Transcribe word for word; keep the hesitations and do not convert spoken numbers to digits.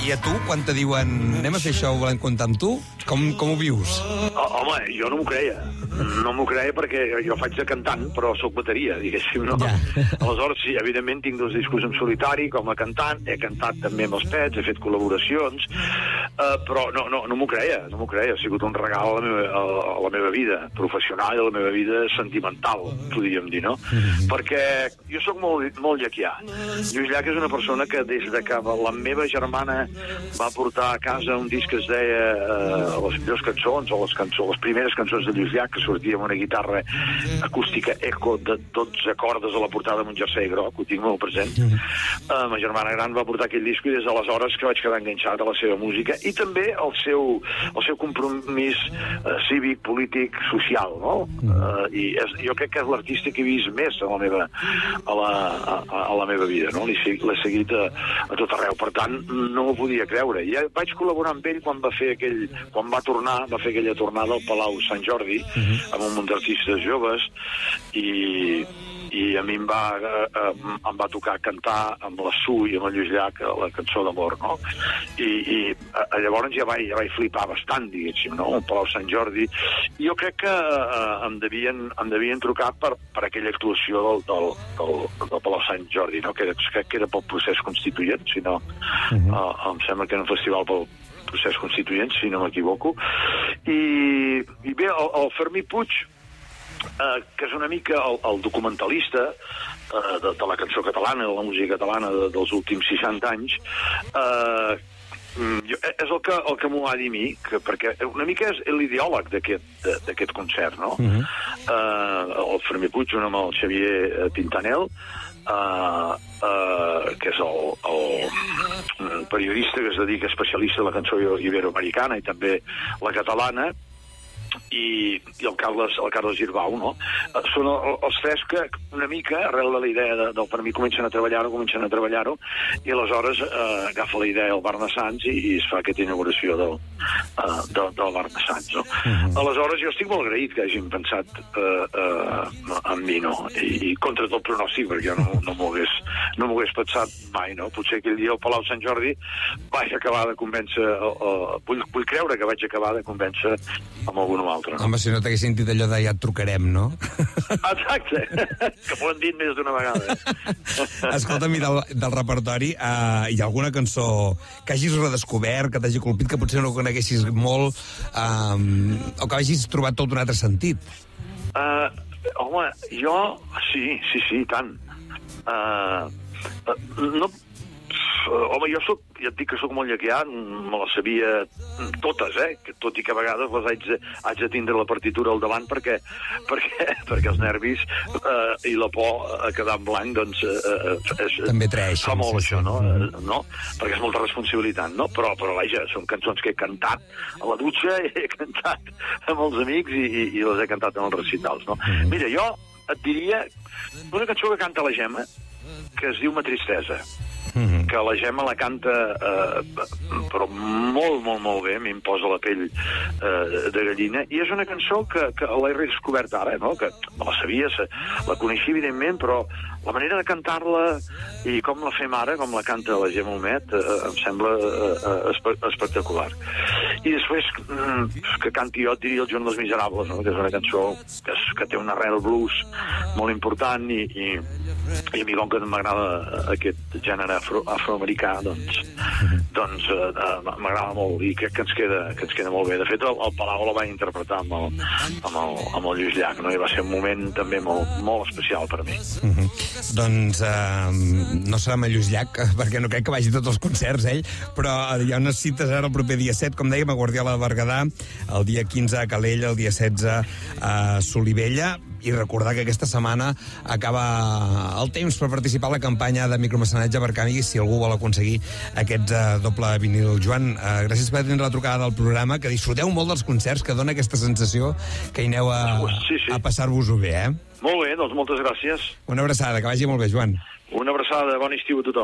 I a tu, quan te diuen anem a fer això, ho volem comptar amb tu, com, com ho vius? Oh, home, jo no m'ho creia. No m'ho creia perquè jo faig de cantant, però sóc bateria, diguéssim, no? Ja. Aleshores, sí, evidentment tinc dos discos en solitari com a cantant, he cantat també amb els Pets, he fet col·laboracions, uh, però no, no, no m'ho creia, no m'ho creia. Ha sigut un regal a la meva, a la meva vida professional i a la meva vida sentimental, podríem dir, no? Mm-hmm. Perquè jo sóc molt, molt llaquià. Lluís Llach és una persona que des de que la meva germana va portar a casa un disc que es deia uh, les millors cançons, o les, cançons, les primeres cançons de Lluís Llach, que sortia amb una guitarra acústica eco de dotze cordes a la portada amb un jersei groc, ho tinc molt present. Uh, ma germana gran va portar aquell disc i des d'aleshores que vaig quedar enganxat a la seva música i també el seu, el seu compromís uh, cívic, polític, social, no? Uh, I és, jo crec que és l'artista que he vist més a la meva, a la, a, a la meva vida, no? L'he seguit a, a tot arreu. Per tant, no m'ho podia creure. I ja vaig col·laborar amb ell quan va fer aquell, quan va tornar, va fer aquella tornada al Palau Sant Jordi, uh-huh. amb un munt d'artistes joves, i, i a mi em va, eh, em va tocar cantar amb la Su i amb el Lluís Llach la cançó d'amor, no? I, i eh, llavors ja vaig, ja vaig flipar bastant, diguéssim, no? Un Palau Sant Jordi. I jo crec que eh, em, devien, em devien trucar per, per aquella actuació del, del, del, del Palau Sant Jordi, no? Que crec que era pel procés constituent, si no, uh-huh. eh, em sembla que era un festival pel procés constituent, si no m'equivoco. I, i bé, el, el Fermí Puig, eh, que és una mica el, el documentalista eh, de, de la cançó catalana, de la música catalana de, dels últims seixanta anys, eh, jo, és el que, el que m'ho ha dit a mi, que, perquè una mica és l'ideòleg d'aquest concert, no? Uh-huh. eh, el Fermí Puig, junt amb el Xavier Pintanel, Uh, uh, que és el, el periodista que es dedica especialista a la cançó iberoamericana i també la catalana, i, i el Carles, el Carles Girbau, no? Uh, són el, els tres que una mica, arrel de la idea de, del per mi, comencen a treballar-ho, comencen a treballar-ho, i aleshores uh, agafa la idea el Barna Sants i, i es fa aquesta inauguració del, uh, del, del Barna Sants, no? Uh-huh. Aleshores jo estic molt agraït que hagin pensat uh, uh, en mi, no? I, i contra tot pronòstic, perquè jo no, no m'ho hagués, no m'ho hagués pensat mai, no? Potser aquell dia al Palau Sant Jordi vaig acabar de convèncer, uh, uh, vull, vull creure que vaig acabar de convèncer amb algun altre, no? Home, si no t'hagués sentit allò de ja et trucarem, no? Exacte, que m'ho han dit més d'una vegada. Escolta, mi, del, del repertori, uh, hi ha alguna cançó que hagis redescobert, que t'hagi colpit, que potser no coneguessis molt, um, o que hagis trobat tot un altre sentit? Uh, home, jo... Sí, sí, sí, tant. Uh, uh, no... Home, jo soc, ja et dic que soc molt llaquià, me les sabia totes, eh? Que, tot i que a vegades les haig de, haig de tindre la partitura al davant perquè, perquè, perquè els nervis eh, i la por a quedar en blanc, doncs... Eh, és, també treix. Fa molt sí, això, sí. no? Mm. no? Perquè és molta responsabilitat, no? Però, però vaja, són cançons que he cantat a la dutxa, he cantat amb els amics i, i, i les he cantat en els recitals, no? Mm. Mira, jo et diria una cançó que canta la Gemma, que es diu Ma Tristesa. Mm-hmm. Que la Gemma la canta eh, però molt, molt, molt bé, m'imposa la pell eh, de gallina, i és una cançó que, que l'he redescobert ara, no? Que me la sabia, la coneixia evidentment, però la manera de cantar-la i com la fem ara, com la canta la Gemma Humet, eh, em sembla eh, espe espectacular. I després mm, que canti jo, et diria El Joan dels Miserables, no? Que és una cançó que, és, que té un arrel blues molt important, i, i, i a mi com que m'agrada aquest gènere afro, afroamericà, doncs, doncs eh, m'agrada molt, i crec que ens queda, que ens queda molt bé. De fet, el, el Palau la va interpretar amb el, amb el, amb el Lluís Llach, no? I va ser un moment també molt, molt especial per mi. Mm-hmm. Doncs eh, no serà amb el Lluís Llach, perquè no crec que vagi a tots els concerts, ell, però hi ha unes cites ara el proper dia set, com dèiem, a Guardiola de Berguedà, el dia quinze a Calella, el dia setze a Solivella, i recordar que aquesta setmana acaba el temps per participar a la campanya de micromecenatge per Canvi, si algú vol aconseguir aquest uh, doble vinil. Joan, uh, gràcies per atendre la trucada del programa, que disfruteu molt dels concerts, que dona aquesta sensació que hi aneu a, sí, sí. a passar-vos-ho bé, eh? Molt bé, doncs moltes gràcies. Una abraçada, que vagi molt bé, Joan. Una abraçada, bon estiu a tothom.